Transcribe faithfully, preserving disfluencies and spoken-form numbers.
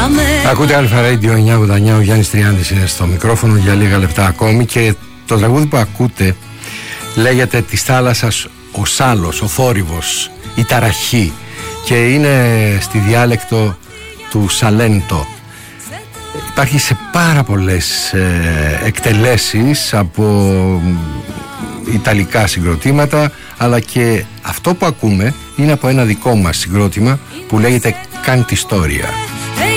Ακούτε Αλφα Radio εννιακόσια ογδόντα εννιά, ο Γιάννης Τριάντης είναι στο μικρόφωνο για λίγα λεπτά ακόμη και το τραγούδι που ακούτε λέγεται «Της θάλασσας ο σάλος, ο θόρυβος, η ταραχή» και είναι στη διάλεκτο του Σαλέντο. Υπάρχει σε πάρα πολλές ε, εκτελέσεις από ιταλικά συγκροτήματα, αλλά και αυτό που ακούμε είναι από ένα δικό μας συγκρότημα που λέγεται «Canti Storia».